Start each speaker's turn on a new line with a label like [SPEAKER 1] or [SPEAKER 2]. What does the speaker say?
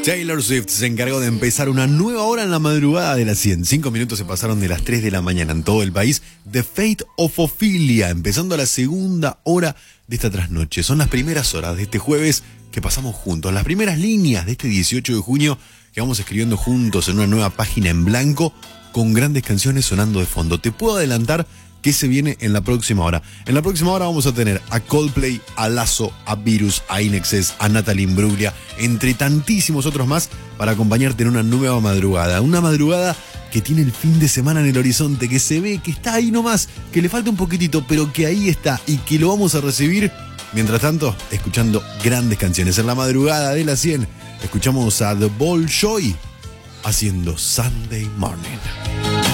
[SPEAKER 1] Taylor Swift se encargó de empezar una nueva hora en la madrugada de las 100. 5 minutos se pasaron de las 3 de la mañana en todo el país. The Fate of Ophelia, empezando la segunda hora de esta trasnoche. Son las primeras horas de este jueves que pasamos juntos. Las primeras líneas de este 18 de junio que vamos escribiendo juntos en una nueva página en blanco con grandes canciones sonando de fondo. Te puedo adelantar que se viene en la próxima hora. En la próxima hora vamos a tener a Coldplay, a Lazo, a Virus, a Inexes, a Natalie Imbruglia, entre tantísimos otros más, para acompañarte en una nueva madrugada. Una madrugada que tiene el fin de semana en el horizonte, que se ve, que está ahí nomás, que le falta un poquitito, pero que ahí está y que lo vamos a recibir. Mientras tanto, escuchando grandes canciones. En la madrugada de las 100, escuchamos a The Bolshoi haciendo Sunday Morning.